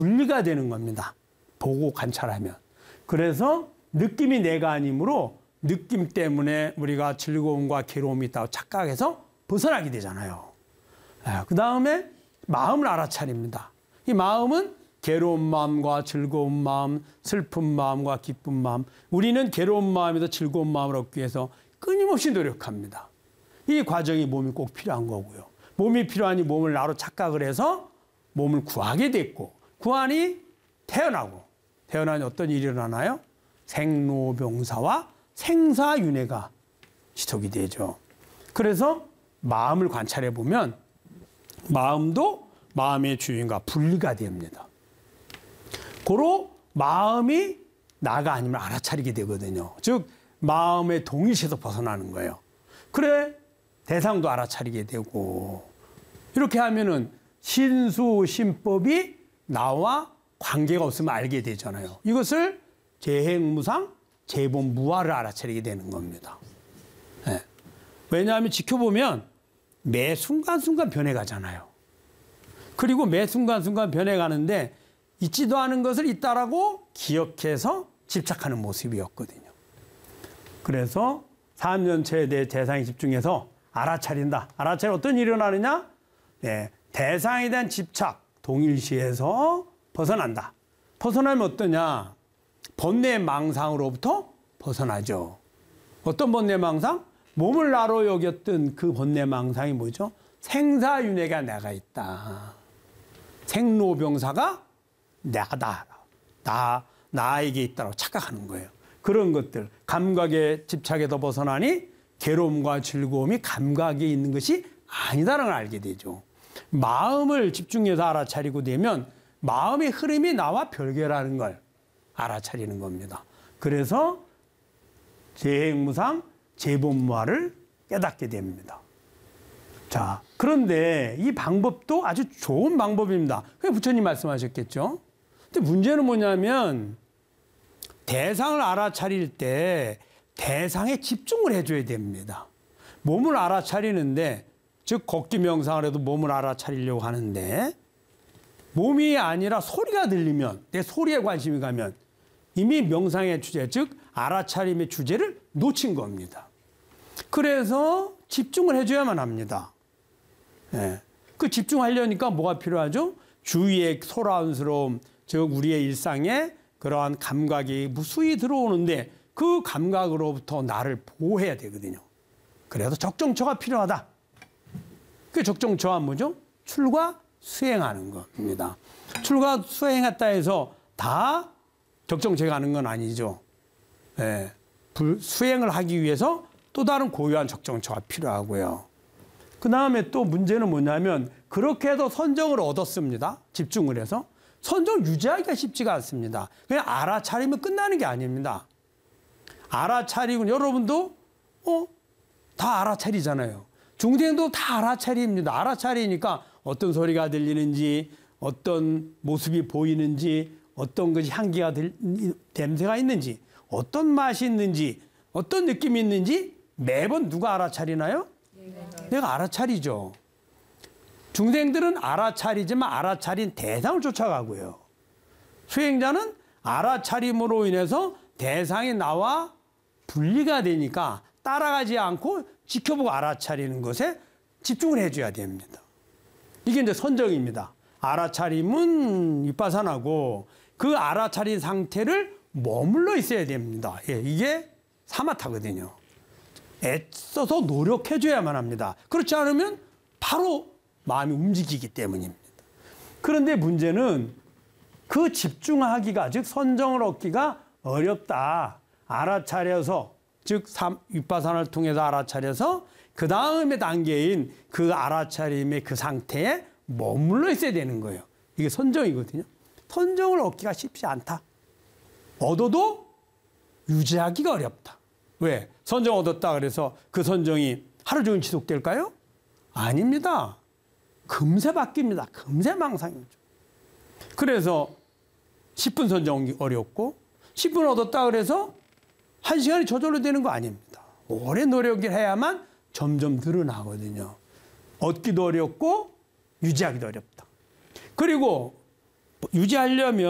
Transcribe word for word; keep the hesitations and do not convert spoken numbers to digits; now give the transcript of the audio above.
분리가 되는 겁니다. 보고 관찰하면. 그래서 느낌이 내가 아니므로 느낌 때문에 우리가 즐거움과 괴로움이 있다고 착각해서 벗어나게 되잖아요. 그 다음에 마음을 알아차립니다. 이 마음은 괴로운 마음과 즐거운 마음, 슬픈 마음과 기쁜 마음. 우리는 괴로운 마음에서 즐거운 마음을 얻기 위해서 끊임없이 노력합니다. 이 과정이 몸이 꼭 필요한 거고요. 몸이 필요하니 몸을 나로 착각을 해서 몸을 구하게 됐고, 구하니 태어나고, 태어나니 어떤 일이 일어나나요? 생로병사와 생사윤회가 지속이 되죠. 그래서 마음을 관찰해 보면 마음도 마음의 주인과 분리가 됩니다. 고로 마음이 나가 아니면 알아차리게 되거든요. 즉 마음의 동일시에서 벗어나는 거예요. 그래 대상도 알아차리게 되고, 이렇게 하면은 신수신법이 나와 관계가 없으면 알게 되잖아요. 이것을 재행무상, 재본무화를 알아차리게 되는 겁니다. 네. 왜냐하면 지켜보면 매 순간순간 변해가잖아요. 그리고 매 순간순간 변해가는데 있지도 않은 것을 있다라고 기억해서 집착하는 모습이었거든요. 그래서 삼연체에 대해 대상에 집중해서 알아차린다. 알아차리면 어떤 일이 일어나느냐? 네. 대상에 대한 집착, 동일시에서 벗어난다. 벗어나면 어떠냐? 번뇌망상으로부터 벗어나죠. 어떤 번뇌망상? 몸을 나로 여겼던 그 번뇌망상이 뭐죠? 생사윤회가 내가 있다. 생로병사가 나다. 나, 나에게 있다고 착각하는 거예요. 그런 것들, 감각의 집착에서 벗어나니 괴로움과 즐거움이 감각에 있는 것이 아니다라는 걸 알게 되죠. 마음을 집중해서 알아차리고 되면 마음의 흐름이 나와 별개라는 걸 알아차리는 겁니다. 그래서 재행무상, 재본무화를 깨닫게 됩니다. 자, 그런데 이 방법도 아주 좋은 방법입니다. 그게 부처님 말씀하셨겠죠. 근데 문제는 뭐냐면 대상을 알아차릴 때 대상에 집중을 해줘야 됩니다. 몸을 알아차리는데, 즉 걷기 명상을 해도 몸을 알아차리려고 하는데 몸이 아니라 소리가 들리면, 내 소리에 관심이 가면 이미 명상의 주제, 즉 알아차림의 주제를 놓친 겁니다. 그래서 집중을 해줘야만 합니다. 예. 그 집중하려니까 뭐가 필요하죠? 주위의 소란스러움, 즉 우리의 일상에 그러한 감각이 무수히 들어오는데 그 감각으로부터 나를 보호해야 되거든요. 그래서 적정처가 필요하다. 그 적정처가 뭐죠? 출과 수행하는 겁니다. 출과 수행했다 해서 다 적정처에 가는 건 아니죠. 예. 수행을 하기 위해서 또 다른 고유한 적정처가 필요하고요. 그 다음에 또 문제는 뭐냐면 그렇게 해서 선정을 얻었습니다. 집중을 해서. 선정을 유지하기가 쉽지가 않습니다. 그냥 알아차리면 끝나는 게 아닙니다. 알아차리고 여러분도 어? 다 알아차리잖아요. 중생도 다 알아차리입니다. 알아차리니까 어떤 소리가 들리는지, 어떤 모습이 보이는지, 어떤 것이 향기가 들, 냄새가 있는지, 어떤 맛이 있는지, 어떤 느낌이 있는지 매번 누가 알아차리나요? 네. 내가 알아차리죠. 중생들은 알아차리지만 알아차린 대상을 쫓아가고요. 수행자는 알아차림으로 인해서 대상이 나와 분리가 되니까 따라가지 않고 지켜보고 알아차리는 것에 집중을 해줘야 됩니다. 이게 이제 선정입니다. 알아차림은 윗바사나고 그 알아차린 상태를 머물러 있어야 됩니다. 예, 이게 사마타거든요. 애써서 노력해줘야만 합니다. 그렇지 않으면 바로 마음이 움직이기 때문입니다. 그런데 문제는 그 집중하기가, 즉 선정을 얻기가 어렵다. 알아차려서, 즉 윗바사나를 통해서 알아차려서 그 다음의 단계인 그 알아차림의 그 상태에 머물러 있어야 되는 거예요. 이게 선정이거든요. 선정을 얻기가 쉽지 않다. 얻어도 유지하기가 어렵다. 왜? 선정 얻었다 그래서 그 선정이 하루 종일 지속될까요? 아닙니다. 금세 바뀝니다. 금세 망상이죠. 그래서 십 분 선정 어렵고 십 분 얻었다 그래서 한 시간이 저절로 되는 거 아닙니다. 오래 노력을 해야만 점점 늘어나거든요. 얻기도 어렵고 유지하기도 어렵다. 그리고 유지하려면